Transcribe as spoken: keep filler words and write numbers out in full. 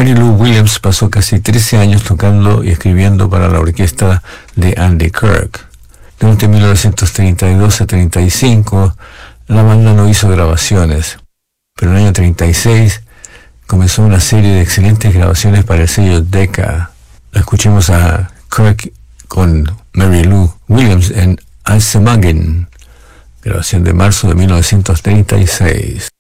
Mary Lou Williams pasó casi trece años tocando y escribiendo para la orquesta de Andy Kirk. Durante mil novecientos treinta y dos a treinta y cinco, la banda no hizo grabaciones, pero en el año treinta y seis comenzó una serie de excelentes grabaciones para el sello Decca. Escuchemos a Kirk con Mary Lou Williams en Alcemagin, grabación de marzo de mil novecientos treinta y seis.